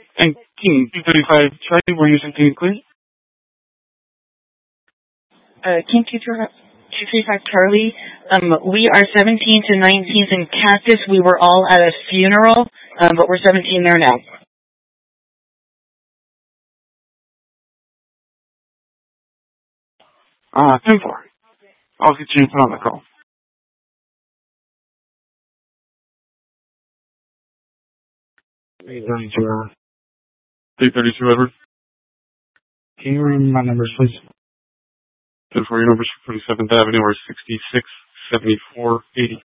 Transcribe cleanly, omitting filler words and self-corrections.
And King 235 Charlie, were you something clear? King 235 Charlie, we are 17th and 19th in Cactus. We were all at a funeral, but we're 17 there now. 10-4. I'll get you put on the call. 332, Edward. Can you remember my numbers, please? 10-4, your numbers for 47th Avenue are 66, 74, 80.